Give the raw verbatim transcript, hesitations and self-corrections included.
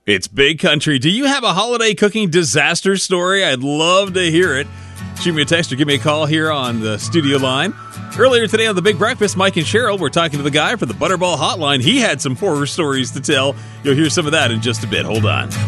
It's Big Country. Do you have a holiday cooking disaster story? I'd love to hear it. Shoot me a text or give me a call here on the studio line. Earlier today on The Big Breakfast, Mike and Cheryl were talking to the guy for the Butterball Hotline. He had some horror stories to tell. You'll hear some of that in just a bit. Hold on.